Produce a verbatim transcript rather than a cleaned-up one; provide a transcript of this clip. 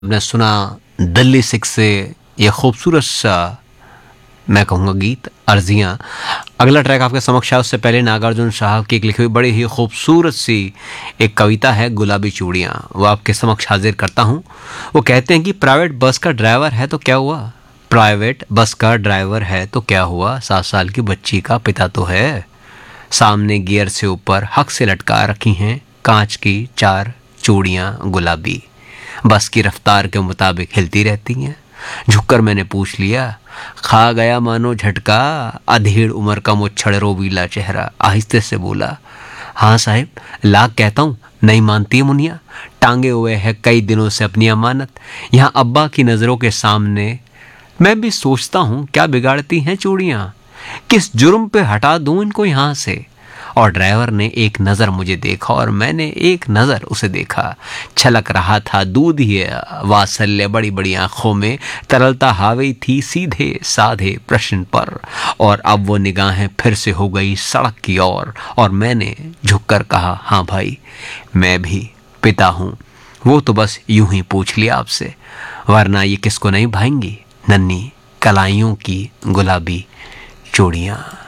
आपने सुना दिल्ली सिक्स से ये खूबसूरत सा, मैं कहूँगा, गीत अर्जियाँ। अगला ट्रैक आपके समक्ष है, उससे पहले नागार्जुन साहब की एक लिखी हुई बड़ी ही खूबसूरत सी एक कविता है, गुलाबी चूड़ियाँ। वो आपके समक्ष हाजिर करता हूँ। वो कहते हैं कि प्राइवेट बस का ड्राइवर है तो क्या हुआ, प्राइवेट बस का ड्राइवर है तो क्या हुआ, सात साल की बच्ची का पिता तो है। सामने गियर से ऊपर हक से लटका रखी हैं कांच की चार चूड़ियाँ गुलाबी, बस की रफ्तार के मुताबिक हिलती रहती हैं। झुककर मैंने पूछ लिया, खा गया मानो झटका, अधेड़ उम्र का मुच्छड़ रोबीला चेहरा आहिस्ते से बोला, हाँ साहिब, लाख कहता हूँ नहीं मानती है मुनिया, टांगे हुए है कई दिनों से अपनी अमानत, यहाँ अब्बा की नज़रों के सामने मैं भी सोचता हूँ क्या बिगाड़ती हैं चूड़ियाँ, किस जुर्म पे हटा दूं इनको यहाँ से। और ड्राइवर ने एक नज़र मुझे देखा और मैंने एक नज़र उसे देखा। छलक रहा था दूध ही वात्सल्य बड़ी बड़ी आंखों में, तरलता हावी थी सीधे साधे प्रश्न पर। और अब वो निगाहें फिर से हो गई सड़क की ओर और, और मैंने झुककर कहा, हाँ भाई, मैं भी पिता हूँ। वो तो बस यूं ही पूछ लिया आपसे, वरना ये किसको नहीं भाएंगी नन्ही कलाइयों की गुलाबी चूड़ियाँ।